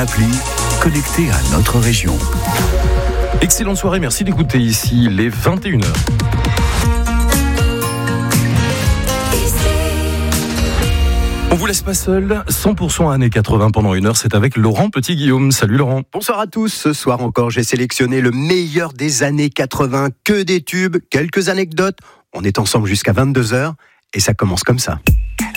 appli connectée à notre région. Excellente soirée, merci d'écouter ici les 21h. On vous laisse pas seul, 100% années 80 pendant une heure, c'est avec Laurent Petit-Guillaume. Salut Laurent. Bonsoir à tous, ce soir encore j'ai sélectionné le meilleur des années 80, que des tubes, quelques anecdotes. On est ensemble jusqu'à 22h et ça commence comme ça.